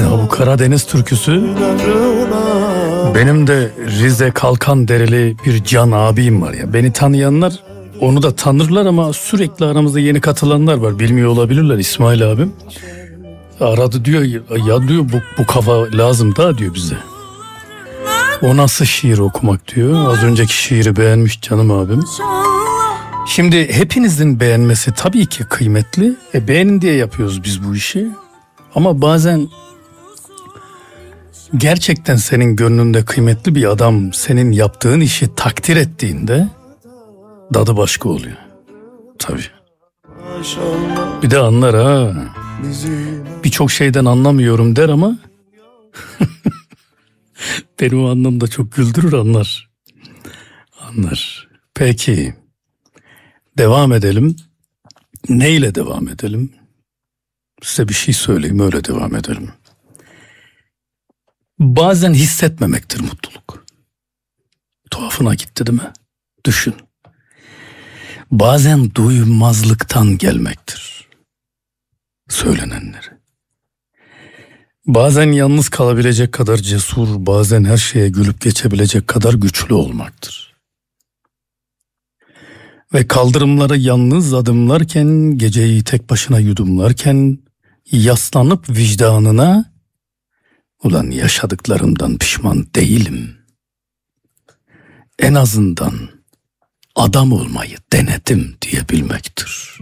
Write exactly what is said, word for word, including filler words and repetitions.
Ya bu Karadeniz türküsü, benim de Rize Kalkandereli bir can abim var ya. Beni tanıyanlar onu da tanırlar ama sürekli aramızda yeni katılanlar var. Bilmiyor olabilirler. İsmail abim aradı, diyor ya diyor bu, bu kafa lazım da diyor bize. O nasıl şiir okumak diyor. Az önceki şiiri beğenmiş canım abim. Şimdi hepinizin beğenmesi tabii ki kıymetli. E beğenin diye yapıyoruz biz bu işi. Ama bazen gerçekten senin gönlünde kıymetli bir adam senin yaptığın işi takdir ettiğinde tadı başka oluyor. Tabii. Bir de anlar ha. Birçok şeyden anlamıyorum der ama beni o anlamda çok güldürür, anlar. Anlar. Peki. Devam edelim. Neyle devam edelim? Size bir şey söyleyeyim, öyle devam edelim. Bazen hissetmemektir mutluluk. Tuhafına gitti değil mi? Düşün. Bazen duymazlıktan gelmektir söylenenleri. Bazen yalnız kalabilecek kadar cesur, bazen her şeye gülüp geçebilecek kadar güçlü olmaktır. Ve kaldırımları yalnız adımlarken, geceyi tek başına yudumlarken, yaslanıp vicdanına, ulan yaşadıklarımdan pişman değilim, en azından adam olmayı denedim diyebilmektir.